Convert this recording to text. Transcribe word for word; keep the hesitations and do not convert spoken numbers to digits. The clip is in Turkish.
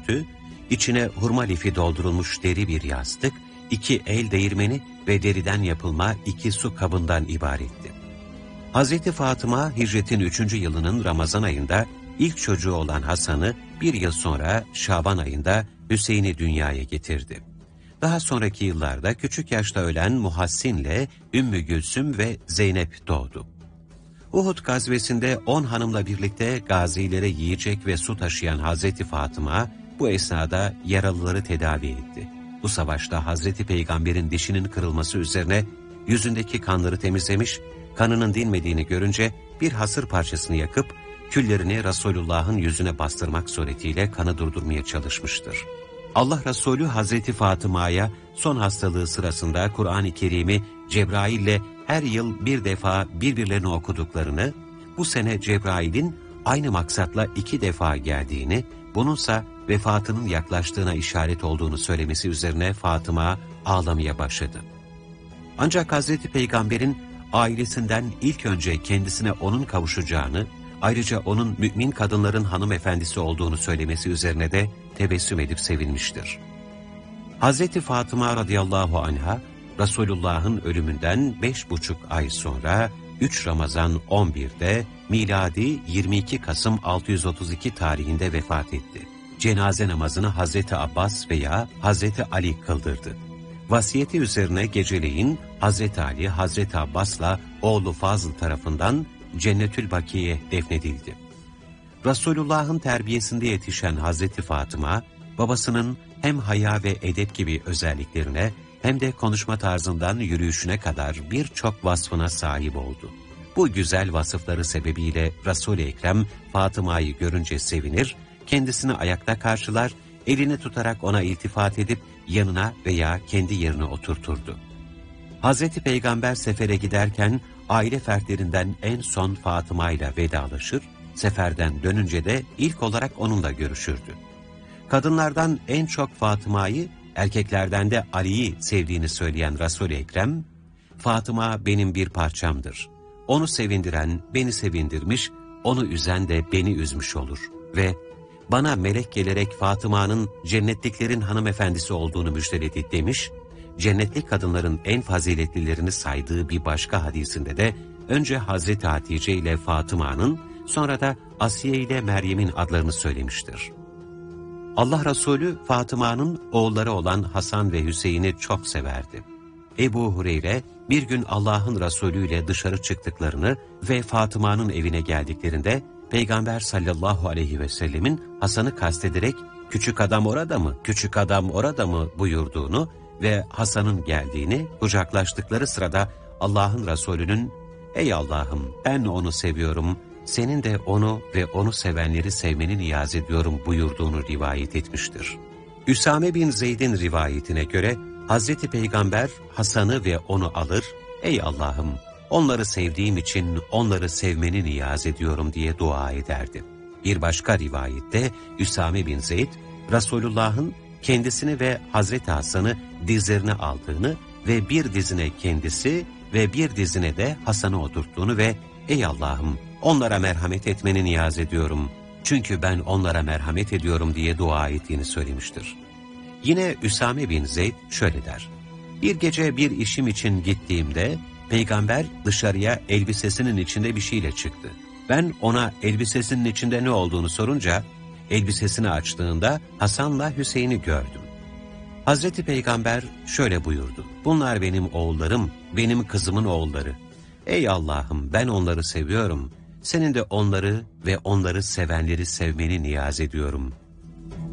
örtü, içine hurma lifi doldurulmuş deri bir yastık, iki el değirmeni ve deriden yapılma iki su kabından ibaretti. Hazreti Fatıma hicretin üçüncü yılının Ramazan ayında ilk çocuğu olan Hasan'ı, bir yıl sonra Şaban ayında Hüseyin'i dünyaya getirdi. Daha sonraki yıllarda küçük yaşta ölen Muhassin'le Ümmü Gülsüm ve Zeynep doğdu. Uhud gazvesinde on hanımla birlikte gazilere yiyecek ve su taşıyan Hazreti Fatıma bu esnada yaralıları tedavi etti. Bu savaşta Hazreti Peygamber'in dişinin kırılması üzerine yüzündeki kanları temizlemiş, kanının dinmediğini görünce bir hasır parçasını yakıp küllerini Resulullah'ın yüzüne bastırmak suretiyle kanı durdurmaya çalışmıştır. Allah Resulü Hazreti Fatıma'ya son hastalığı sırasında Kur'an-ı Kerim'i Cebrail'le her yıl bir defa birbirlerine okuduklarını, bu sene Cebrail'in aynı maksatla iki defa geldiğini, bununsa vefatının yaklaştığına işaret olduğunu söylemesi üzerine Fatıma ağlamaya başladı. Ancak Hazreti Peygamber'in ailesinden ilk önce kendisine onun kavuşacağını, ayrıca onun mümin kadınların hanımefendisi olduğunu söylemesi üzerine de tebessüm edip sevinmiştir. Hazreti Fatıma radıyallahu anha, Resulullah'ın ölümünden beş buçuk ay sonra üç Ramazan on birde miladi yirmi iki Kasım altı yüz otuz iki tarihinde vefat etti. Cenaze namazını Hazreti Abbas veya Hazreti Ali kıldırdı. Vasiyeti üzerine geceleyin Hazreti Ali, Hazreti Abbas'la oğlu Fazıl tarafından Cennetül Bakiye defnedildi. Resulullah'ın terbiyesinde yetişen Hazreti Fatıma, babasının hem haya ve edep gibi özelliklerine hem de konuşma tarzından yürüyüşüne kadar birçok vasfına sahip oldu. Bu güzel vasıfları sebebiyle Resul-i Ekrem Fatıma'yı görünce sevinir, kendisini ayakta karşılar, elini tutarak ona iltifat edip yanına veya kendi yerine oturturdu. Hazreti Peygamber sefere giderken aile fertlerinden en son Fatıma ile vedalaşır, seferden dönünce de ilk olarak onunla görüşürdü. Kadınlardan en çok Fatıma'yı, erkeklerden de Ali'yi sevdiğini söyleyen Resul-i Ekrem, Fatıma benim bir parçamdır. Onu sevindiren beni sevindirmiş, onu üzen de beni üzmüş olur. Ve bana melek gelerek Fatıma'nın cennetliklerin hanımefendisi olduğunu müjdeledi demiş, cennetlik kadınların en faziletlilerini saydığı bir başka hadisinde de önce Hazreti Hatice ile Fatıma'nın, sonra da Asiye ile Meryem'in adlarını söylemiştir. Allah Resulü Fatıma'nın oğulları olan Hasan ve Hüseyin'i çok severdi. Ebu Hureyre bir gün Allah'ın Resulü ile dışarı çıktıklarını ve Fatıma'nın evine geldiklerinde Peygamber sallallahu aleyhi ve sellemin Hasan'ı kastederek "Küçük adam orada mı, küçük adam orada mı?" buyurduğunu ve Hasan'ın geldiğini, kucaklaştıkları sırada Allah'ın Resulü'nün "Ey Allah'ım, ben onu seviyorum, senin de onu ve onu sevenleri sevmeni niyaz ediyorum" buyurduğunu rivayet etmiştir. Üsame bin Zeyd'in rivayetine göre Hazreti Peygamber Hasan'ı ve onu alır, "Ey Allah'ım, onları sevdiğim için onları sevmeni niyaz ediyorum" diye dua ederdi. Bir başka rivayette Üsame bin Zeyd, Resulullah'ın kendisini ve Hazreti Hasan'ı dizlerine aldığını ve bir dizine kendisi ve bir dizine de Hasan'ı oturttuğunu ve "Ey Allah'ım, onlara merhamet etmeni niyaz ediyorum. Çünkü ben onlara merhamet ediyorum" diye dua ettiğini söylemiştir. Yine Üsame bin Zeyd şöyle der: "Bir gece bir işim için gittiğimde Peygamber dışarıya elbisesinin içinde bir şeyle çıktı. Ben ona elbisesinin içinde ne olduğunu sorunca elbisesini açtığında Hasan'la Hüseyin'i gördüm. Hazreti Peygamber şöyle buyurdu: bunlar benim oğullarım, benim kızımın oğulları. Ey Allah'ım, ben onları seviyorum. Senin de onları ve onları sevenleri sevmeni niyaz ediyorum.